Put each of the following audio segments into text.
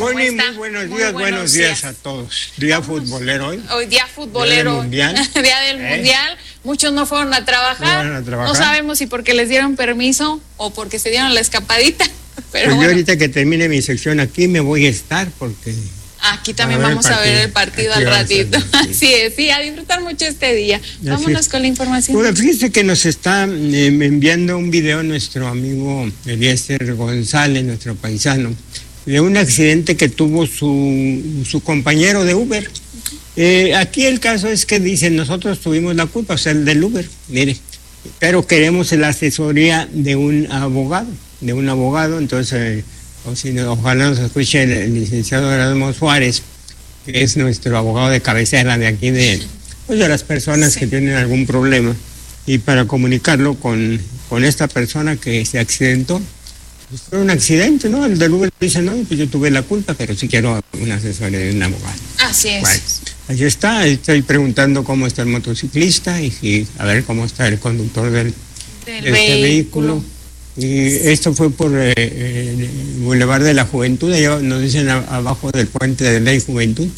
Bueno, y muy buenos días a todos. Día futbolero hoy. Hoy día futbolero. Día del Mundial. Muchos no fueron a trabajar. No sabemos si porque les dieron permiso o porque se dieron la escapadita. Pero pues yo ahorita que termine mi sección aquí me voy a estar porque... Aquí también vamos a ver el partido al ratito. Así es, sí, a disfrutar mucho este día. Vámonos con la información. Bueno, fíjese que nos está enviando un video nuestro amigo Eliezer González, nuestro paisano, de un accidente que tuvo su compañero de Uber. Aquí el caso es que dicen, nosotros tuvimos la culpa, o sea, el del Uber, mire, pero queremos la asesoría de un abogado, entonces... ojalá nos escuche el licenciado Erasmo Suárez, que es nuestro abogado de cabecera de aquí, de las personas que tienen algún problema, y para comunicarlo con esta persona que se accidentó. Pues fue un accidente, ¿no? El del Uber dice, no, pues yo tuve la culpa, pero sí quiero una asesoría de un abogado. Así es. Bueno, allí está, estoy preguntando cómo está el motociclista y a ver cómo está el conductor de este vehículo. Y esto fue por el Boulevard de la Juventud, allá nos dicen abajo del puente de Ley Juventud.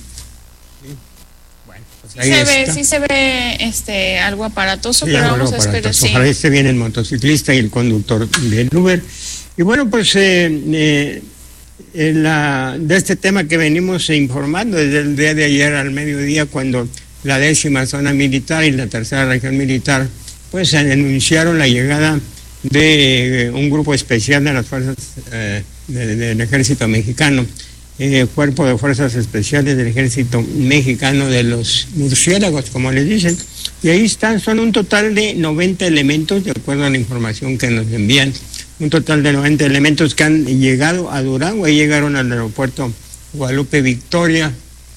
Bueno, pues ahí sí se ve algo aparatoso, sí, pero vamos a esperar. Sí. Ojalá esté bien el motociclista y el conductor del Uber. Y bueno, pues de este tema que venimos informando desde el día de ayer al mediodía, cuando la 10ª zona militar y la 3ª región militar pues anunciaron la llegada de un grupo especial de las fuerzas del ejército mexicano, cuerpo de fuerzas especiales del ejército mexicano, de los murciélagos, como les dicen, y ahí están, son un total de 90 elementos, de acuerdo a la información que nos envían, un total de 90 elementos que han llegado a Durango. Ahí llegaron al aeropuerto Guadalupe Victoria,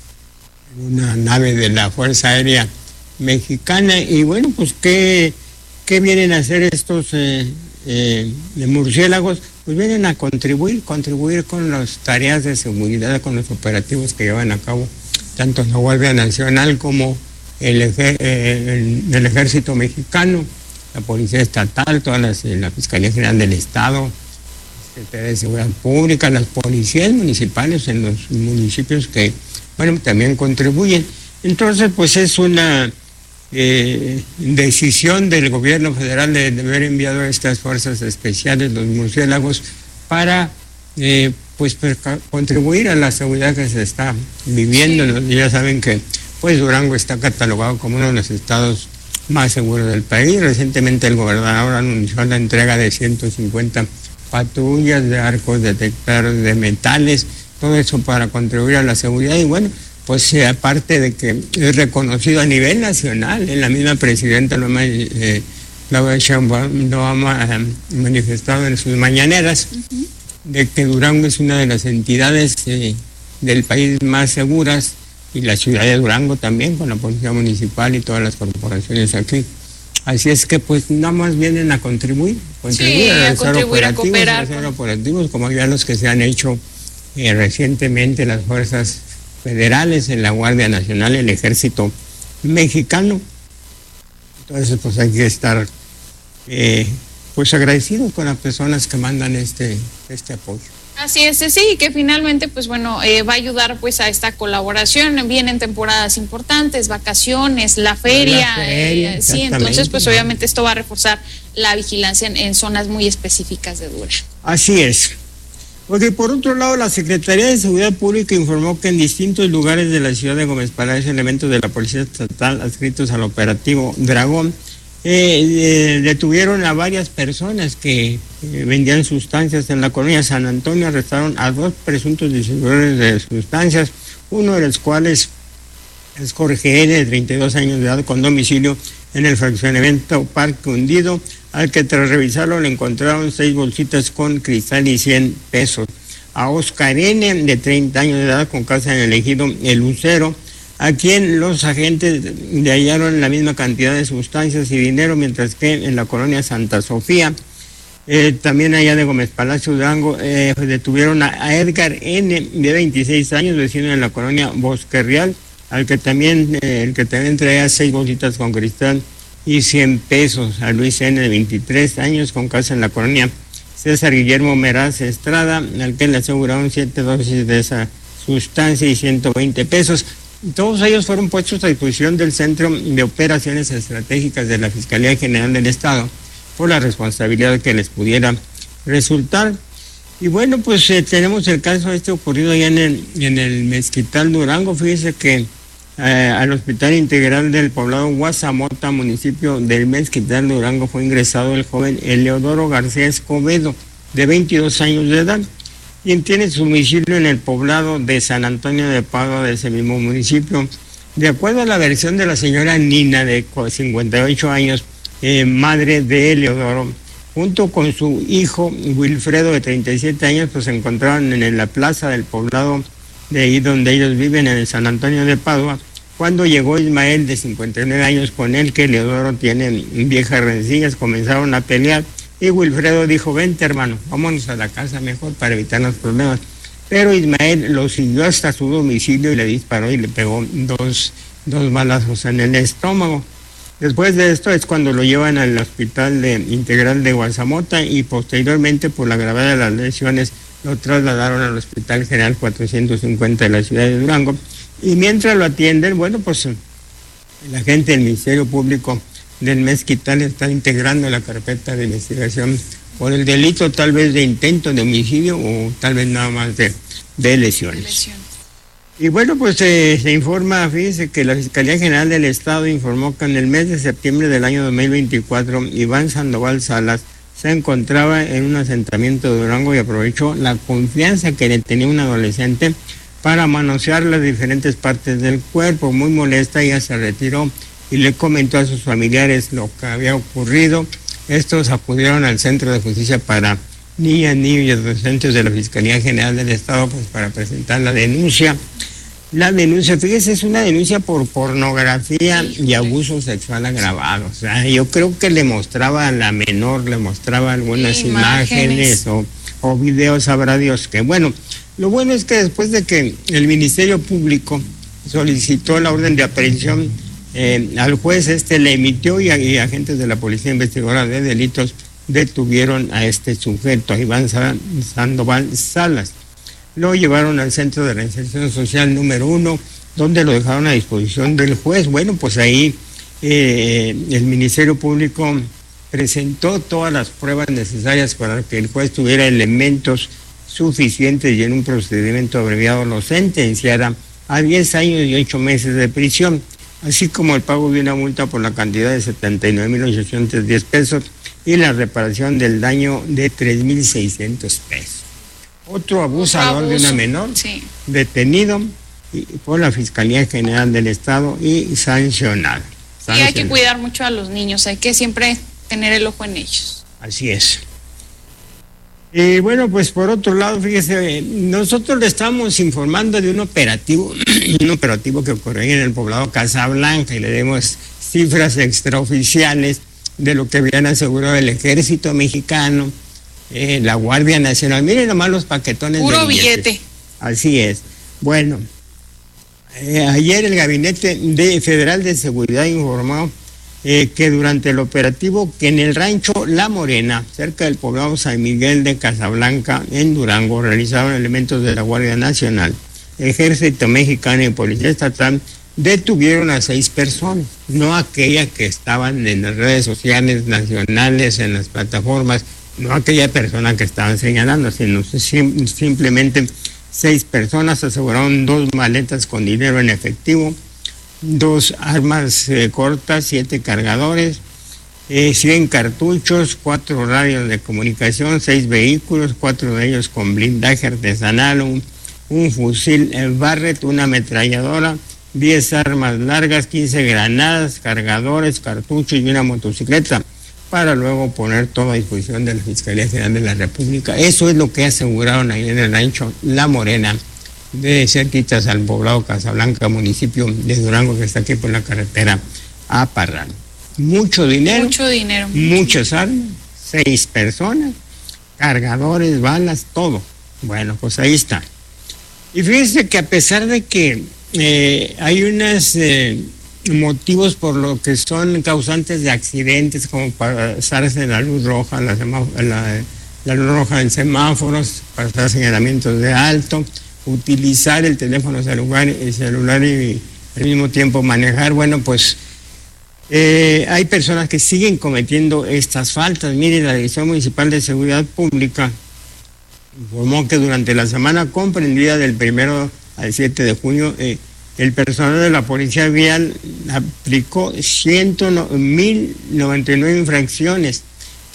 una nave de la Fuerza Aérea Mexicana. Y bueno, pues ¿qué vienen a hacer estos de murciélagos? Pues vienen a contribuir con las tareas de seguridad, con los operativos que llevan a cabo tanto la Guardia Nacional como el Ejército Mexicano, la Policía Estatal, la Fiscalía General del Estado, la Secretaría de Seguridad Pública, las policías municipales en los municipios que, bueno, también contribuyen. Entonces, pues es una decisión del gobierno federal de haber enviado a estas fuerzas especiales, los murciélagos, para contribuir a la seguridad que se está viviendo. Sí. Ya saben que pues Durango está catalogado como uno de los estados más seguros del país. Recientemente el gobernador anunció la entrega de 150 patrullas de arcos detectores de metales, todo eso para contribuir a la seguridad. Y bueno, pues aparte de que es reconocido a nivel nacional, la misma presidenta Claudia Sheinbaum lo ha manifestado en sus mañaneras, de que Durango es una de las entidades del país más seguras, y la ciudad de Durango también, con la policía municipal y todas las corporaciones aquí. Así es que pues nada más vienen a contribuir a hacer operativos como ya los que se han hecho recientemente las fuerzas federales, en la Guardia Nacional, el Ejército Mexicano. Entonces pues hay que estar pues agradecidos con las personas que mandan este apoyo. Así es, sí, que finalmente pues bueno, va a ayudar pues a esta colaboración. Vienen temporadas importantes, vacaciones, la feria, sí, entonces pues obviamente esto va a reforzar la vigilancia en zonas muy específicas de Durango. Así es. Porque por otro lado, la Secretaría de Seguridad Pública informó que en distintos lugares de la ciudad de Gómez Palacio, elementos de la Policía Estatal adscritos al operativo Dragón detuvieron a varias personas que vendían sustancias en la colonia San Antonio. Arrestaron a 2 presuntos distribuidores de sustancias, uno de los cuales es Jorge N., de 32 años de edad, con domicilio en el fraccionamiento Parque Hundido, al que tras revisarlo le encontraron 6 bolsitas con cristal y 100 pesos. A Oscar N., de 30 años de edad, con casa en el ejido El Lucero, a quien los agentes le hallaron la misma cantidad de sustancias y dinero, mientras que en la colonia Santa Sofía, también allá de Gómez Palacio, Durango, detuvieron a Edgar N., de 26 años, vecino de la colonia Bosque Real, el que también traía 6 bolsitas con cristal y 100 pesos. A Luis N., de 23 años, con casa en la colonia César Guillermo Meraz Estrada, al que le aseguraron 7 dosis de esa sustancia y 120 pesos. Todos ellos fueron puestos a disposición del Centro de Operaciones Estratégicas de la Fiscalía General del Estado por la responsabilidad que les pudiera resultar. Y bueno, pues tenemos el caso ocurrido allá en el Mezquital, Durango. Fíjese que al Hospital Integral del poblado Guazamota, municipio del Mezquital, Durango, fue ingresado el joven Eleodoro García Escobedo, de 22 años de edad, quien tiene su domicilio en el poblado de San Antonio de Padua, de ese mismo municipio. De acuerdo a la versión de la señora Nina, de 58 años, madre de Eleodoro, junto con su hijo Wilfredo, de 37 años, pues se encontraban en la plaza del poblado de ahí donde ellos viven, en el San Antonio de Padua, cuando llegó Ismael, de 59 años, con él, que Eleodoro tiene viejas rencillas. Comenzaron a pelear y Wilfredo dijo: vente, hermano, vámonos a la casa mejor para evitar los problemas. Pero Ismael lo siguió hasta su domicilio y le disparó y le pegó dos balazos en el estómago. Después de esto es cuando lo llevan al Hospital Integral de Guazamota, y posteriormente, por la gravedad de las lesiones, lo trasladaron al Hospital General 450 de la ciudad de Durango. Y mientras lo atienden, bueno, pues la gente del Ministerio Público del Mezquital está integrando la carpeta de investigación por el delito tal vez de intento de homicidio o tal vez nada más de lesiones. Y bueno, pues se informa, fíjese, que la Fiscalía General del Estado informó que en el mes de septiembre del año 2024, Iván Sandoval Salas se encontraba en un asentamiento de Durango y aprovechó la confianza que le tenía un adolescente para manosear las diferentes partes del cuerpo. Muy molesta, ella se retiró y le comentó a sus familiares lo que había ocurrido. Estos acudieron al Centro de Justicia para Niñas, Niños y Adolescentes de la Fiscalía General del Estado, pues para presentar la denuncia. La denuncia, fíjese, es una denuncia por pornografía y abuso sexual agravado. O sea, yo creo que le mostraba a la menor, le mostraba algunas imágenes o videos, sabrá Dios que. Bueno, lo bueno es que después de que el Ministerio Público solicitó la orden de aprehensión al juez, le emitió, y agentes de la Policía Investigadora de Delitos detuvieron a este sujeto, a Iván Sandoval Salas. Lo llevaron al Centro de Reinserción Social número 1, donde lo dejaron a disposición del juez. Bueno, pues ahí el Ministerio Público presentó todas las pruebas necesarias para que el juez tuviera elementos suficientes y en un procedimiento abreviado lo sentenciara a 10 años y 8 meses de prisión, así como el pago de una multa por la cantidad de 79,810 pesos y la reparación del daño de 3,600 pesos. Otro abusador de una menor, detenido por la Fiscalía General del Estado y sancionado. Y hay que cuidar mucho a los niños, hay que siempre tener el ojo en ellos. Así es. Y bueno, pues por otro lado, fíjese, nosotros le estamos informando de un operativo que ocurrió en el poblado Casablanca, y le demos cifras extraoficiales de lo que habían asegurado el Ejército Mexicano, la Guardia Nacional. Miren nomás los paquetones. Puro billete. Así es. Bueno, ayer el Gabinete Federal de Seguridad informó que durante el operativo que en el rancho La Morena, cerca del poblado San Miguel de Casablanca, en Durango, realizaron elementos de la Guardia Nacional, Ejército Mexicano y Policía Estatal, detuvieron a 6 personas, no aquellas que estaban en las redes sociales nacionales, en las plataformas, no aquella persona que estaban señalando, sino simplemente 6 personas. Aseguraron 2 maletas con dinero en efectivo, 2 armas cortas, 7 cargadores, 100 cartuchos, 4 radios de comunicación, 6 vehículos, 4 de ellos con blindaje artesanal, un fusil Barrett, una ametralladora, 10 armas largas, 15 granadas, cargadores, cartuchos y una motocicleta, para luego poner todo a disposición de la Fiscalía General de la República. Eso es lo que aseguraron ahí en el rancho La Morena, de cerquitas al poblado Casablanca, municipio de Durango, que está aquí por la carretera a Parral. Mucho dinero. Muchas armas, 6 personas, cargadores, balas, todo. Bueno, pues ahí está. Y fíjense que a pesar de que hay unos motivos por lo que son causantes de accidentes, como pasarse la luz roja, la luz roja en semáforos, pasar señalamientos de alto, utilizar el teléfono celular y al mismo tiempo manejar. Bueno, pues hay personas que siguen cometiendo estas faltas. Mire, la Dirección Municipal de Seguridad Pública informó que durante la semana comprendida del 1 al 7 de junio, el personal de la Policía Vial aplicó 1.099 infracciones,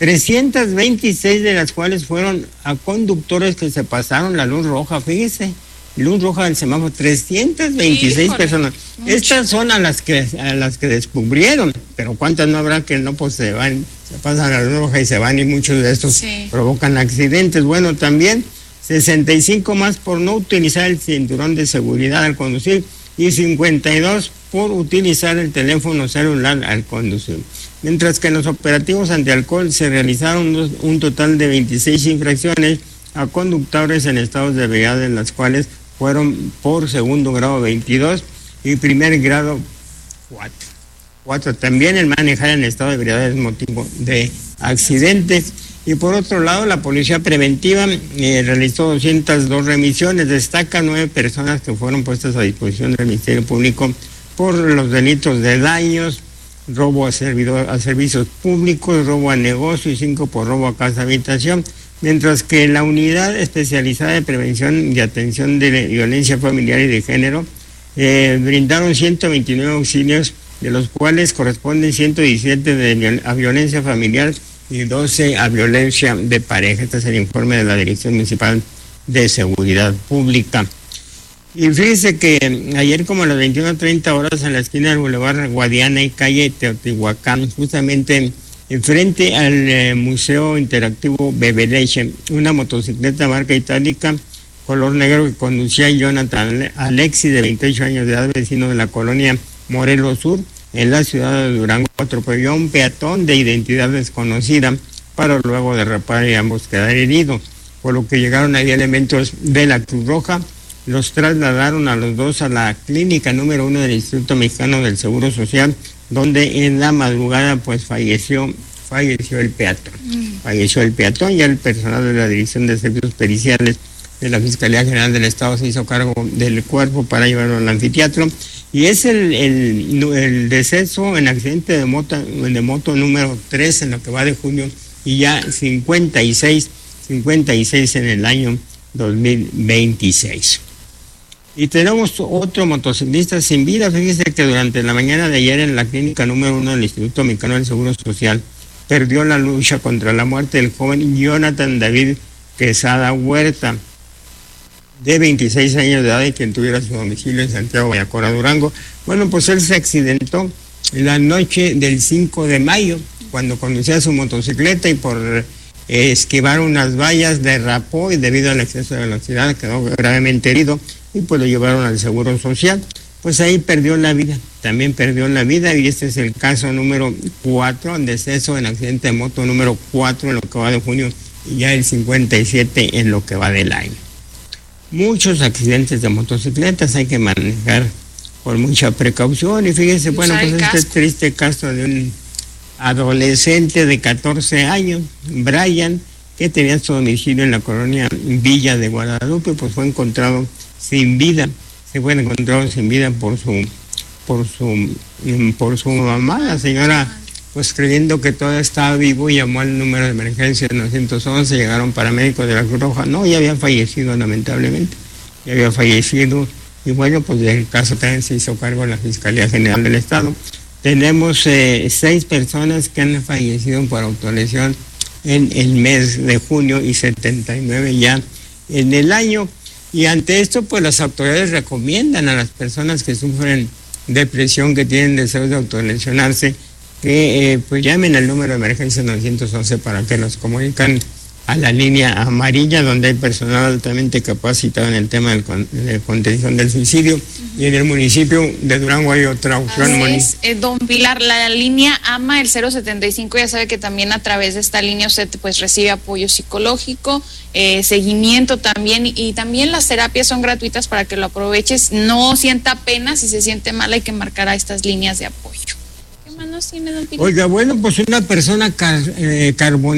326 de las cuales fueron a conductores que se pasaron la luz roja. Fíjese, luz roja del semáforo, 326 personas. Estas son a las que descubrieron, pero cuántas no habrá que no, pues se pasan la luz roja y se van, y muchos de estos provocan accidentes. Bueno, también 65 más por no utilizar el cinturón de seguridad al conducir y 52 por utilizar el teléfono celular al conducir. Mientras que en los operativos antialcohol se realizaron un total de 26 infracciones a conductores en estados de ebriedad, en las cuales fueron por segundo grado 22 y primer grado 4. También el manejar en estado de ebriedad es motivo de accidente. Y por otro lado, la Policía Preventiva realizó 202 remisiones. Destaca 9 personas que fueron puestas a disposición del Ministerio Público por los delitos de daños, robo a servicios públicos, robo a negocio, y 5 por robo a casa habitación. Mientras que la Unidad Especializada de Prevención y Atención de Violencia Familiar y de Género brindaron 129 auxilios, de los cuales corresponden 117 a violencia familiar y 12 a violencia de pareja. Este es el informe de la Dirección Municipal de Seguridad Pública. Y fíjese que ayer, como a las 21:30 horas, en la esquina del Boulevard Guadiana y calle Teotihuacán, justamente enfrente al Museo Interactivo Bebeleche, una motocicleta marca itálica color negro que conducía Jonathan Alexis, de 28 años de edad, vecino de la colonia Morelos Sur, en la ciudad de Durango, atropelló a un peatón de identidad desconocida para luego derrapar y ambos quedar heridos, por lo que llegaron ahí elementos de la Cruz Roja. Los trasladaron a los dos a la clínica número 1 del Instituto Mexicano del Seguro Social, donde en la madrugada pues falleció el peatón. Falleció el peatón. Ya el personal de la Dirección de Servicios Periciales de la Fiscalía General del Estado se hizo cargo del cuerpo para llevarlo al anfiteatro. Y es el deceso en accidente de moto número 3 en lo que va de junio, y ya 56 en el año 2026. Y tenemos otro motociclista sin vida. Fíjese que durante la mañana de ayer, en la clínica número 1 del Instituto Mexicano del Seguro Social, perdió la lucha contra la muerte del joven Jonathan David Quesada Huerta, de 26 años de edad, y quien tuviera su domicilio en Santiago Bayacora, Durango. Bueno, pues él se accidentó la noche del 5 de mayo, cuando conducía su motocicleta, y por esquivar unas vallas derrapó, y debido al exceso de velocidad quedó gravemente herido, y pues lo llevaron al Seguro Social. Pues ahí perdió la vida, también perdió la vida, y este es el caso número 4, el deceso en accidente de moto número 4 en lo que va de junio, y ya el 57 en lo que va del año. Muchos accidentes de motocicletas, hay que manejar con mucha precaución. Y fíjense, bueno, pues este triste caso de un adolescente de 14 años, Brian, que tenía su domicilio en la colonia Villa de Guadalupe, pues fue encontrado sin vida. Se fue encontrado sin vida por su mamá. La señora, pues creyendo que todo estaba vivo, llamó al número de emergencia 911, llegaron paramédicos de la Cruz Roja. No, ya había fallecido, lamentablemente. Ya había fallecido. Y bueno, pues del caso también se hizo cargo la Fiscalía General del Estado. Tenemos 6 personas que han fallecido por autolesión en el mes de junio, y 79 ya en el año. Y ante esto, pues las autoridades recomiendan a las personas que sufren depresión, que tienen deseos de autolesionarse, que pues llamen al número de emergencia 911 para que los comunican a la línea amarilla, donde hay personal altamente capacitado en el tema de contención del suicidio. Y en el municipio de Durango hay otra opción. Don Pilar, la línea AMA, el 075, ya sabe que también a través de esta línea usted pues recibe apoyo psicológico, seguimiento también, y también las terapias son gratuitas para que lo aproveches. No sienta pena, si se siente mal hay que marcar a estas líneas de apoyo. Oiga, bueno, pues una persona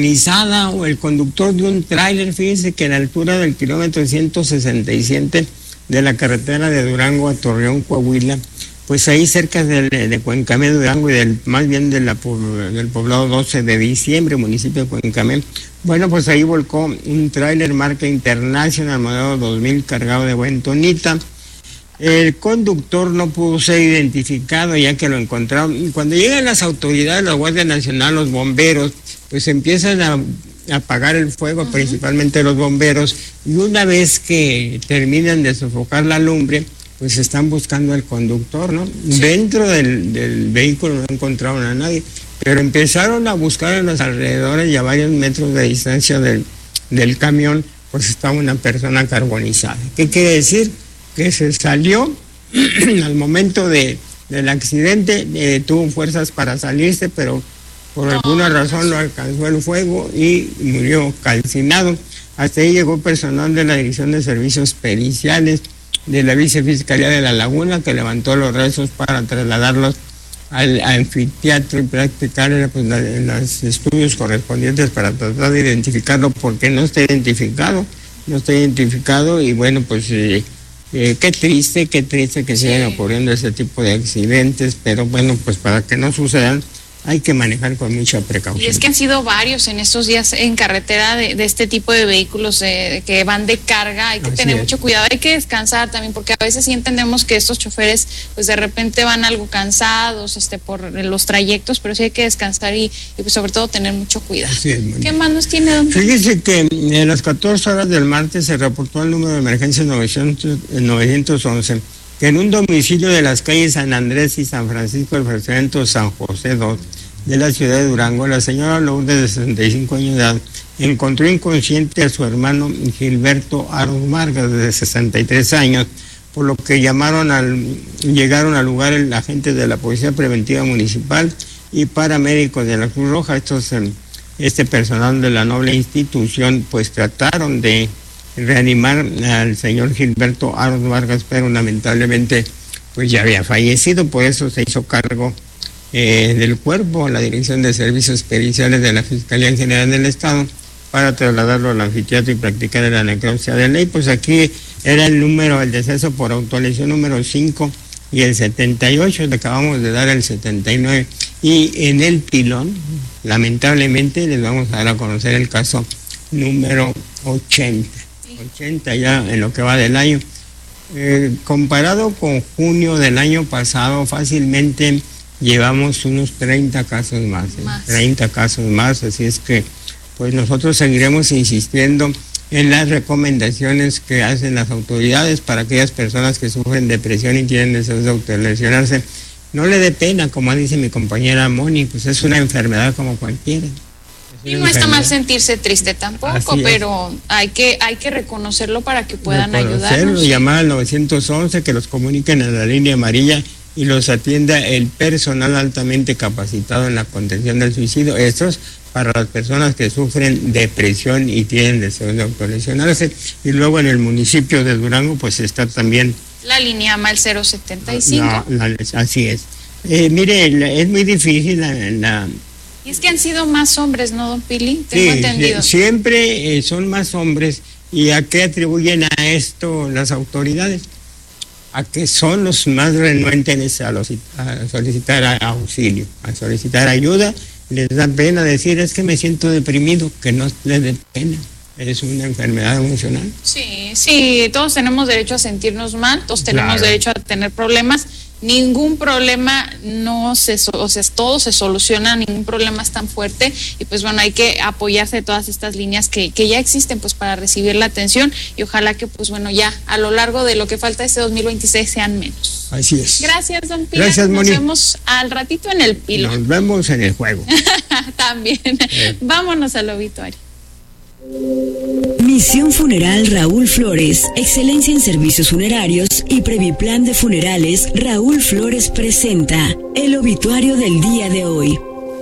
carbonizada, o el conductor de un tráiler, fíjese que a la altura del kilómetro 167 de la carretera de Durango a Torreón, Coahuila, pues ahí cerca de Cuencamel, Durango, y más bien del poblado 12 de diciembre, municipio de Cuencamel. Bueno, pues ahí volcó un tráiler marca International modelo 2000 cargado de bentonita. El conductor no pudo ser identificado ya que lo encontraron. Y cuando llegan las autoridades, la Guardia Nacional, los bomberos, pues empiezan a apagar el fuego, principalmente los bomberos, y una vez que terminan de sofocar la lumbre, pues están buscando al conductor, ¿no? Sí. Dentro del vehículo no encontraron a nadie, pero empezaron a buscar en los alrededores y a varios metros de distancia del camión, pues estaba una persona carbonizada. ¿Qué quiere decir? Que se salió al momento del accidente, tuvo fuerzas para salirse, pero por alguna razón lo alcanzó el fuego y murió calcinado. Hasta ahí llegó personal de la Dirección de Servicios Periciales de la Vicefiscalía de La Laguna, que levantó los restos para trasladarlos al anfiteatro y practicar pues, los estudios correspondientes para tratar de identificarlo, porque no está identificado, y bueno, pues qué triste que sigan ocurriendo ese tipo de accidentes, pero bueno, pues para que no sucedan, hay que manejar con mucha precaución. Y es que han sido varios en estos días en carretera de este tipo de vehículos que van de carga. Hay que tener mucho cuidado, hay que descansar también, porque a veces sí entendemos que estos choferes pues de repente van algo cansados por los trayectos, pero sí hay que descansar y pues sobre todo tener mucho cuidado. ¿Qué más nos tiene, don? Fíjese que en las 14 horas del martes se reportó el número de emergencia 911 que en un domicilio de las calles San Andrés y San Francisco del fraccionamiento San José 2 de la ciudad de Durango, la señora Lourdes, de 65 años de edad, encontró inconsciente a su hermano Gilberto Aros Vargas, de 63 años, por lo que llegaron al lugar el agente de la Policía Preventiva Municipal y paramédicos de la Cruz Roja. Este personal de la noble institución pues trataron de reanimar al señor Gilberto Aros Vargas, pero lamentablemente pues ya había fallecido. Por eso se hizo cargo del cuerpo a la Dirección de Servicios Periciales de la Fiscalía General del Estado para trasladarlo al anfiteatro y practicar la necropsia de ley. Pues aquí era el deceso por autolesión número 5 y el 78, le acabamos de dar el 79, y en el pilón lamentablemente les vamos a dar a conocer el caso número 80 ya en lo que va del año. Comparado con junio del año pasado, fácilmente llevamos unos 30 casos más. 30 casos más, así es que pues nosotros seguiremos insistiendo en las recomendaciones que hacen las autoridades para aquellas personas que sufren depresión y tienen deseos de autolesionarse. No le dé pena, como dice mi compañera Moni, pues es una enfermedad como cualquiera. Y no está mal sentirse triste tampoco, pero hay que reconocerlo para que puedan ayudarnos. Llamar al 911, que los comuniquen a la línea amarilla y los atienda el personal altamente capacitado en la contención del suicidio. Esto es para las personas que sufren depresión y tienen deseos de autolesionarse. Y luego en el municipio de Durango pues está también la línea AMA, el 075. Así es. Mire, es muy difícil Y es que han sido más hombres, ¿no, don Pili? Tengo entendido. Siempre son más hombres. ¿Y a qué atribuyen a esto las autoridades? A que son los más renuentes a solicitar auxilio, a solicitar ayuda. Les da pena decir, es que me siento deprimido, que no les dé pena. Es una enfermedad emocional. Sí, todos tenemos derecho a sentirnos mal, todos tenemos derecho a tener problemas. Ningún problema todo se soluciona, ningún problema es tan fuerte, y pues bueno, hay que apoyarse de todas estas líneas que ya existen pues para recibir la atención, y ojalá que pues bueno, ya a lo largo de lo que falta este 2026 sean menos. Así es. Gracias, don Pilar. Gracias, Moni. Nos vemos al ratito en el pilo. Nos vemos en el juego. También. Vámonos al obituario. Misión Funeral Raúl Flores, excelencia en servicios funerarios y Previplan de Funerales. Raúl Flores presenta el obituario del día de hoy.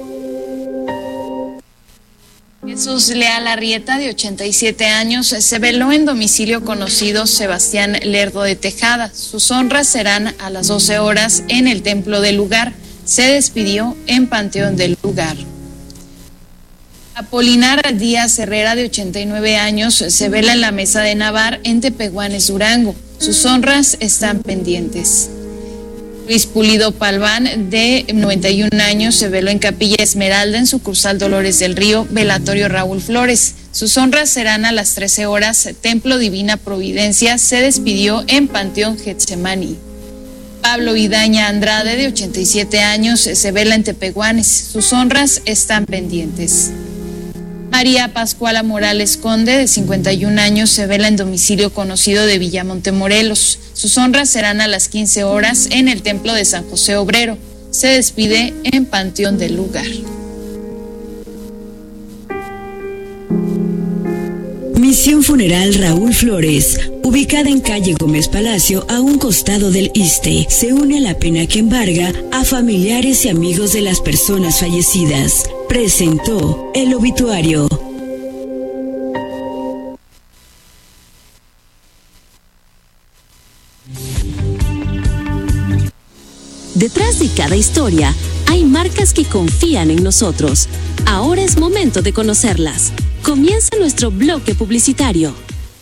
Jesús Leal Arrieta, de 87 años, se veló en domicilio conocido Sebastián Lerdo de Tejada. Sus honras serán a las 12 horas en el templo del lugar. Se despidió en Panteón del lugar. Apolinar Díaz Herrera, de 89 años, se vela en la Mesa de Navar en Tepehuanes, Durango. Sus honras están pendientes. Luis Pulido Palván, de 91 años, se veló en Capilla Esmeralda, en sucursal Dolores del Río, velatorio Raúl Flores. Sus honras serán a las 13 horas. Templo Divina Providencia se despidió en Panteón Getsemani. Pablo Vidaña Andrade, de 87 años, se vela en Tepehuanes. Sus honras están pendientes. María Pascuala Morales Conde, de 51 años, se vela en domicilio conocido de Villamonte, Morelos. Sus honras serán a las 15 horas en el Templo de San José Obrero. Se despide en Panteón del lugar. Misión Funeral Raúl Flores, ubicada en calle Gómez Palacio, a un costado del ISSSTE, se une a la pena que embarga a familiares y amigos de las personas fallecidas. Presentó el obituario. Detrás de cada historia hay marcas que confían en nosotros. Ahora es momento de conocerlas. Comienza nuestro bloque publicitario.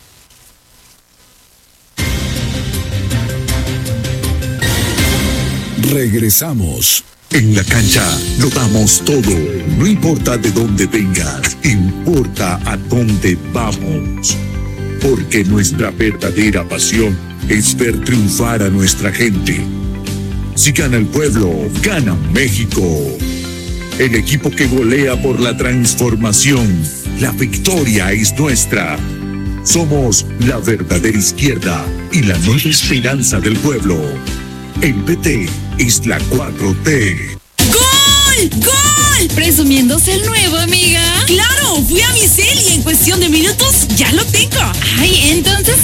Regresamos. En la cancha lo damos todo. No importa de dónde vengas, importa a dónde vamos. Porque nuestra verdadera pasión es ver triunfar a nuestra gente. Si gana el pueblo, gana México. El equipo que golea por la transformación. La victoria es nuestra. Somos la verdadera izquierda y la nueva esperanza del pueblo. El PT es la 4T. ¡Gol! ¡Gol! ¿Presumiéndose el nuevo, amiga? ¡Claro! Fui a mi cel y en cuestión de minutos ya lo tengo. Ay, entonces